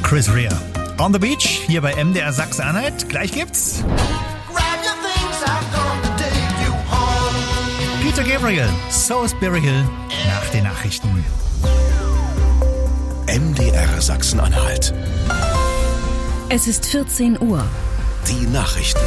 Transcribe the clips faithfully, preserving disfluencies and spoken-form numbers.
Chris Rea. On the Beach, hier bei M D R Sachsen-Anhalt. Gleich gibt's Peter Gabriel, So Spiritual, nach den Nachrichten. M D R Sachsen-Anhalt. Es ist vierzehn Uhr. Die Nachrichten.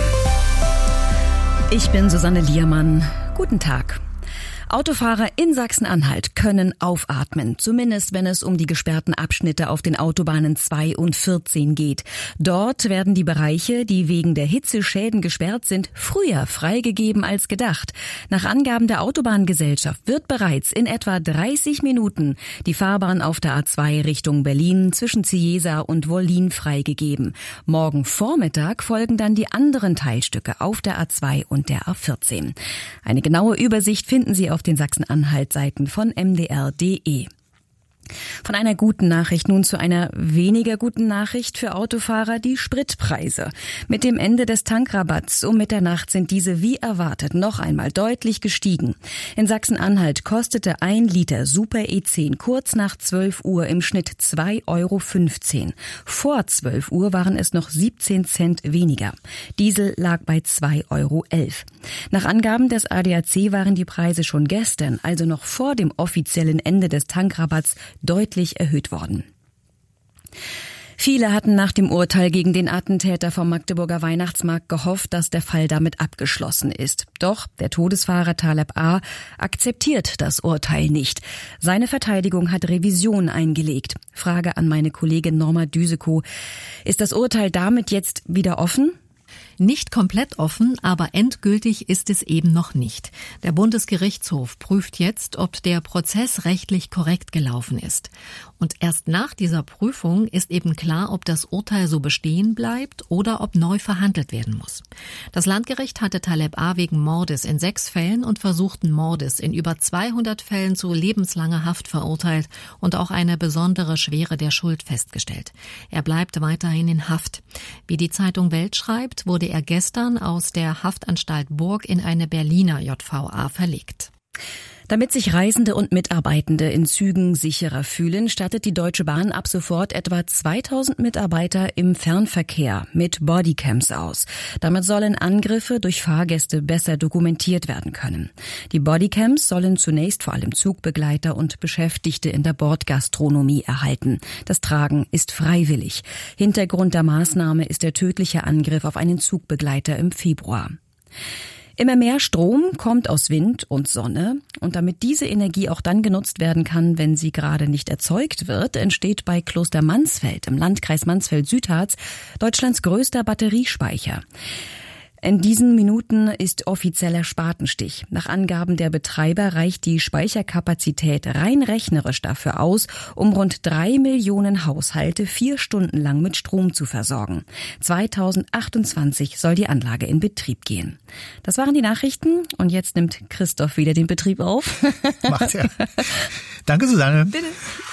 Ich bin Susanne Liermann. Guten Tag. Autofahrer in Sachsen-Anhalt können aufatmen, zumindest wenn es um die gesperrten Abschnitte auf den Autobahnen zwei und vierzehn geht. Dort werden die Bereiche, die wegen der Hitzeschäden gesperrt sind, früher freigegeben als gedacht. Nach Angaben der Autobahngesellschaft wird bereits in etwa dreißig Minuten die Fahrbahn auf der A zwei Richtung Berlin zwischen Cieza und Wollin freigegeben. Morgen Vormittag folgen dann die anderen Teilstücke auf der A zwei und der A vierzehn. Eine genaue Übersicht finden Sie auf den Sachsen-Anhalt-Seiten von M D R punkt D E. Von einer guten Nachricht nun zu einer weniger guten Nachricht für Autofahrer, die Spritpreise. Mit dem Ende des Tankrabatts um Mitternacht sind diese wie erwartet noch einmal deutlich gestiegen. In Sachsen-Anhalt kostete ein Liter Super E zehn kurz nach zwölf Uhr im Schnitt zwei Euro fünfzehn. Vor zwölf Uhr waren es noch siebzehn Cent weniger. Diesel lag bei zwei Euro elf. Nach Angaben des A D A C waren die Preise schon gestern, also noch vor dem offiziellen Ende des Tankrabatts, deutlich erhöht worden. Viele hatten nach dem Urteil gegen den Attentäter vom Magdeburger Weihnachtsmarkt gehofft, dass der Fall damit abgeschlossen ist. Doch der Todesfahrer Taleb A. akzeptiert das Urteil nicht. Seine Verteidigung hat Revision eingelegt. Frage an meine Kollegin Norma Düsekow. Ist das Urteil damit jetzt wieder offen? Nicht komplett offen, aber endgültig ist es eben noch nicht. Der Bundesgerichtshof prüft jetzt, ob der Prozess rechtlich korrekt gelaufen ist. Und erst nach dieser Prüfung ist eben klar, ob das Urteil so bestehen bleibt oder ob neu verhandelt werden muss. Das Landgericht hatte Taleb A. wegen Mordes in sechs Fällen und versuchten Mordes in über zweihundert Fällen zu lebenslanger Haft verurteilt und auch eine besondere Schwere der Schuld festgestellt. Er bleibt weiterhin in Haft. Wie die Zeitung Welt schreibt, wurde er gestern aus der Haftanstalt Burg in eine Berliner J V A verlegt. Damit sich Reisende und Mitarbeitende in Zügen sicherer fühlen, stattet die Deutsche Bahn ab sofort etwa zweitausend Mitarbeiter im Fernverkehr mit Bodycams aus. Damit sollen Angriffe durch Fahrgäste besser dokumentiert werden können. Die Bodycams sollen zunächst vor allem Zugbegleiter und Beschäftigte in der Bordgastronomie erhalten. Das Tragen ist freiwillig. Hintergrund der Maßnahme ist der tödliche Angriff auf einen Zugbegleiter im Februar. Immer mehr Strom kommt aus Wind und Sonne und damit diese Energie auch dann genutzt werden kann, wenn sie gerade nicht erzeugt wird, entsteht bei Kloster Mansfeld im Landkreis Mansfeld-Südharz Deutschlands größter Batteriespeicher. In diesen Minuten ist offizieller Spatenstich. Nach Angaben der Betreiber reicht die Speicherkapazität rein rechnerisch dafür aus, um rund drei Millionen Haushalte vier Stunden lang mit Strom zu versorgen. zweitausendachtundzwanzig soll die Anlage in Betrieb gehen. Das waren die Nachrichten und jetzt nimmt Christoph wieder den Betrieb auf. Macht er. Danke, Susanne. Bitte.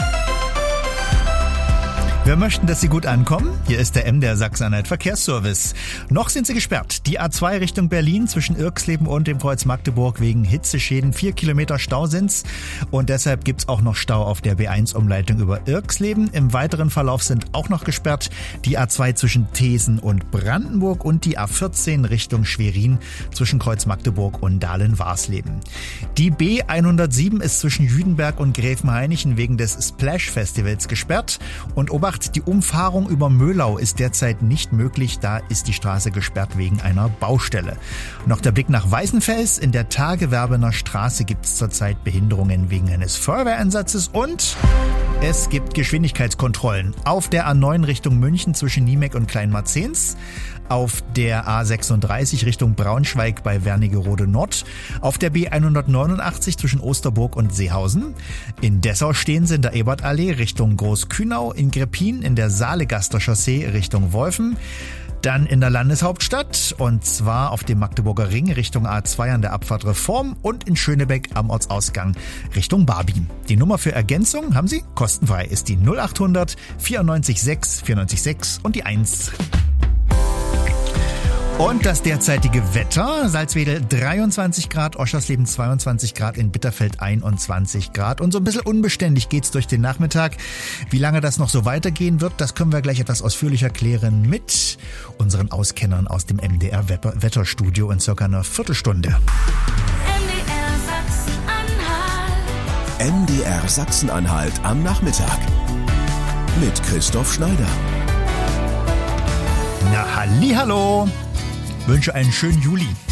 Wir möchten, dass Sie gut ankommen. Hier ist der M D R Sachsen-Anhalt Verkehrsservice. Noch sind sie gesperrt. Die A zwei Richtung Berlin zwischen Irxleben und dem Kreuz Magdeburg wegen Hitzeschäden. Vier Kilometer Stau sind's. Und deshalb gibt's auch noch Stau auf der B eins Umleitung über Irxleben. Im weiteren Verlauf sind auch noch gesperrt die A zwei zwischen Thesen und Brandenburg und die A vierzehn Richtung Schwerin zwischen Kreuz Magdeburg und Dahlen-Warsleben. Die B hundertsieben ist zwischen Jüdenberg und Gräfenhainichen wegen des Splash Festivals gesperrt. Und Obacht, die Umfahrung über Möhlau ist derzeit nicht möglich, da ist die Straße gesperrt wegen einer Baustelle. Noch der Blick nach Weißenfels. In der Tagewerbener Straße gibt es zurzeit Behinderungen wegen eines Feuerwehreinsatzes und es gibt Geschwindigkeitskontrollen auf der A neun Richtung München zwischen Niemek und Kleinmarzens, auf der A sechsunddreißig Richtung Braunschweig bei Wernigerode Nord, auf der B hundertneunundachtzig zwischen Osterburg und Seehausen. In Dessau stehen sie in der Ebertallee Richtung Großkühnau, in Greppin in der Saalegaster Chaussee Richtung Wolfen, dann in der Landeshauptstadt und zwar auf dem Magdeburger Ring Richtung A zwei an der Abfahrt Reform und in Schönebeck am Ortsausgang Richtung Barbie. Die Nummer für Ergänzung haben Sie kostenfrei, ist die null achthundert vierundneunzig sechs vierundneunzig sechs und die eins. Und das derzeitige Wetter: Salzwedel dreiundzwanzig Grad, Oschersleben zweiundzwanzig Grad, in Bitterfeld einundzwanzig Grad. Und so ein bisschen unbeständig geht's durch den Nachmittag. Wie lange das noch so weitergehen wird, das können wir gleich etwas ausführlicher klären mit unseren Auskennern aus dem M D R Wetterstudio in circa einer Viertelstunde. M D R Sachsen-Anhalt am Nachmittag mit Christoph Schneider. Na hallihallo! Wünsche einen schönen Juli.